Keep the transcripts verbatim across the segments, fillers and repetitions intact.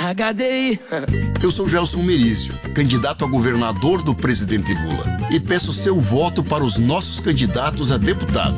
H D I. Eu sou Gelson Merício, candidato a governador do presidente Lula, e peço seu voto para os nossos candidatos a deputado.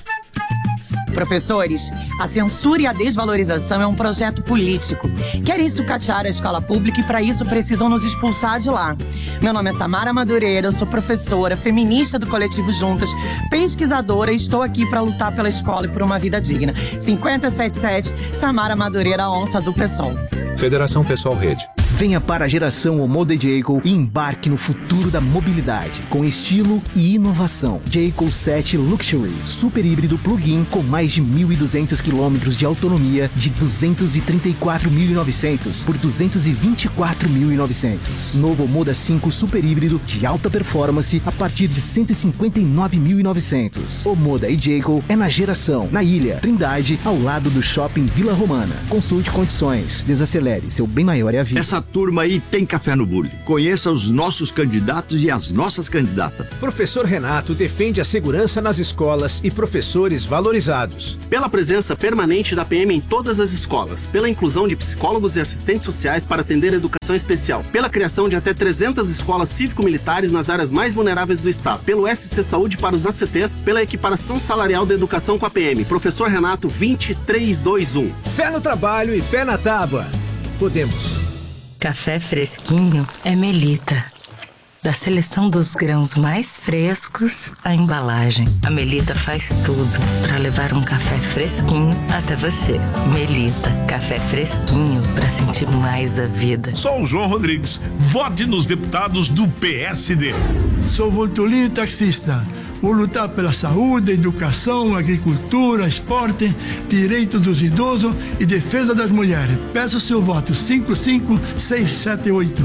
Professores, a censura e a desvalorização é um projeto político. Querem sucatear a escola pública e para isso precisam nos expulsar de lá. Meu nome é Samara Madureira, eu sou professora, feminista do Coletivo Juntas, pesquisadora e estou aqui para lutar pela escola e por uma vida digna. cinquenta e sete sete, Samara Madureira, onça do PSOL. Federação Pessoal Rede. Venha para a geração Omoda Jayco e embarque no futuro da mobilidade, com estilo e inovação. Jayco sete Luxury, super híbrido plug-in com mais de mil e duzentos quilômetros de autonomia de duzentos e trinta e quatro mil e novecentos por duzentos e vinte e quatro mil e novecentos. Novo Omoda cinco super híbrido de alta performance a partir de cento e cinquenta e nove mil e novecentos. Omoda e Jayco é na geração, na Ilha, Trindade, ao lado do Shopping Vila Romana. Consulte condições, desacelere, seu bem maior é a vida. Essa turma aí tem café no bule. Conheça os nossos candidatos e as nossas candidatas. Professor Renato defende a segurança nas escolas e professores valorizados. Pela presença permanente da P M em todas as escolas, pela inclusão de psicólogos e assistentes sociais para atender a educação especial, pela criação de até trezentas escolas cívico-militares nas áreas mais vulneráveis do estado, pelo S C Saúde para os A C Ts, pela equiparação salarial da educação com a P M. Professor Renato vinte três dois um. Fé no trabalho e pé na tábua. Podemos. Café fresquinho é Melita. Da seleção dos grãos mais frescos à embalagem, a Melita faz tudo para levar um café fresquinho até você. Melita, café fresquinho para sentir mais a vida. Sou o João Rodrigues. Vote nos deputados do P S D. Sou Voltolino taxista. Vou lutar pela saúde, educação, agricultura, esporte, direito dos idosos e defesa das mulheres. Peço seu voto cinco cinco seis sete oito.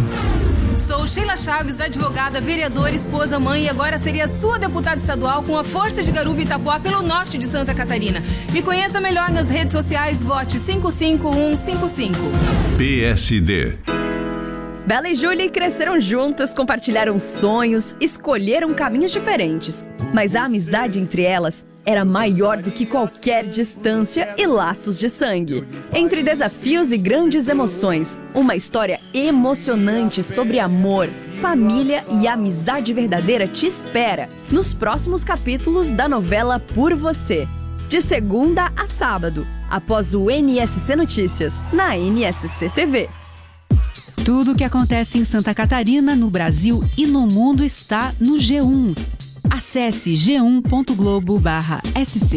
Sou Sheila Chaves, advogada, vereadora, esposa, mãe e agora seria sua deputada estadual com a força de Garuva e Itapuá pelo norte de Santa Catarina. Me conheça melhor nas redes sociais, vote cinco cinco um cinco cinco. P S D. Bela e Julie cresceram juntas, compartilharam sonhos, escolheram caminhos diferentes. Mas a amizade entre elas era maior do que qualquer distância e laços de sangue. Entre desafios e grandes emoções, uma história emocionante sobre amor, família e amizade verdadeira te espera nos próximos capítulos da novela Por Você. De segunda a sábado, após o N S C Notícias, na N S C T V. Tudo o que acontece em Santa Catarina, no Brasil e no mundo está no G um. Acesse g um ponto globo barra s c.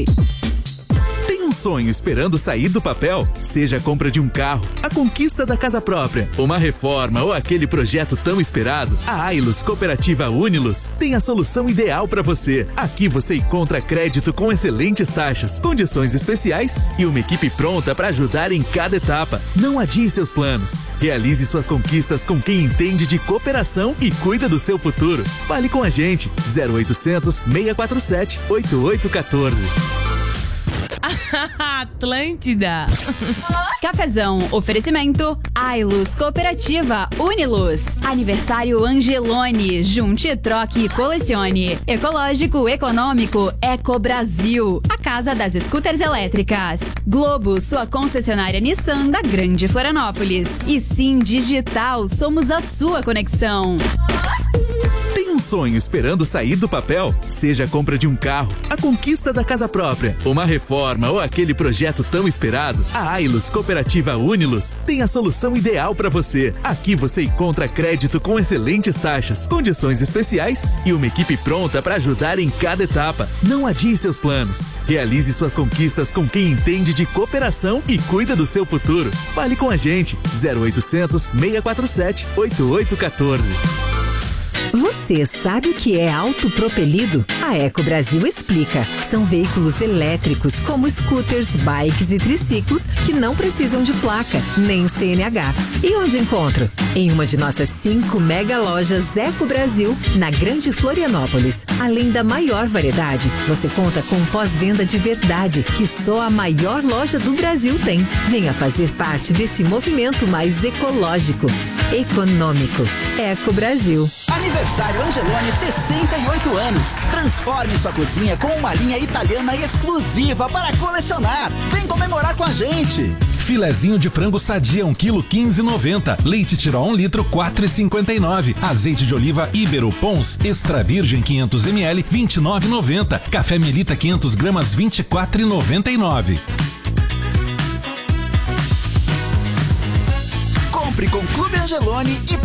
Tem um sonho esperando sair do papel? Seja a compra de um carro, a conquista da casa própria, uma reforma ou aquele projeto tão esperado, a Ailus Cooperativa Unilus tem a solução ideal para você. Aqui você encontra crédito com excelentes taxas, condições especiais e uma equipe pronta para ajudar em cada etapa. Não adie seus planos. Realize suas conquistas com quem entende de cooperação e cuida do seu futuro. Fale com a gente. zero oitocentos, seis quatro sete, oito oito um quatro. Atlântida. Cafezão, oferecimento Ailus Cooperativa Unilus. Aniversário Angelone, junte, troque e colecione. Ecológico, econômico, Eco Brasil. A casa das scooters elétricas. Globo, sua concessionária Nissan da Grande Florianópolis. E Sim Digital, somos a sua conexão. Tem um sonho esperando sair do papel? Seja a compra de um carro, a conquista da casa própria, uma reforma ou aquele projeto tão esperado, a Ailus Cooperativa Unilus tem a solução ideal para você. Aqui você encontra crédito com excelentes taxas, condições especiais e uma equipe pronta para ajudar em cada etapa. Não adie seus planos. Realize suas conquistas com quem entende de cooperação e cuida do seu futuro. Fale com a gente. zero oitocentos, seis quatro sete, oito oito um quatro. Você sabe o que é autopropelido? A Eco Brasil explica. São veículos elétricos como scooters, bikes e triciclos que não precisam de placa, nem C N H. E onde encontro? Em uma de nossas cinco mega lojas Eco Brasil, na Grande Florianópolis. Além da maior variedade, você conta com pós-venda de verdade, que só a maior loja do Brasil tem. Venha fazer parte desse movimento mais ecológico, econômico. Eco Brasil. Aniversário Angelone, sessenta e oito anos. Transforme sua cozinha com uma linha italiana exclusiva para colecionar. Vem comemorar com a gente. Filezinho de frango sadia um quilo quinze e noventa. Leite Tirol um litro quatro e cinquenta e nove. Azeite de oliva Ibero Pons Extra Virgem quinhentos mililitros vinte e nove e noventa. Café Melita quinhentas gramas vinte e quatro e noventa e nove. Compre com Clube Angeloni e